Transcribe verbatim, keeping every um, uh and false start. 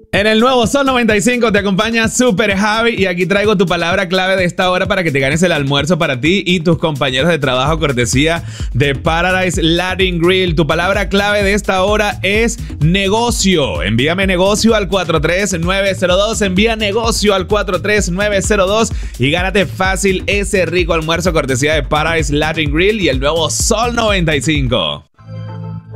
En el nuevo Sol noventa y cinco te acompaña Super Javi y aquí traigo tu palabra clave de esta hora para que te ganes el almuerzo para ti y tus compañeros de trabajo cortesía de Paradise Latin Grill. Tu palabra clave de esta hora es negocio. Envíame negocio al cuatro tres nueve cero dos, envía negocio al cuatro tres nueve cero dos y gánate fácil ese rico almuerzo cortesía de Paradise Latin Grill y el nuevo Sol noventa y cinco.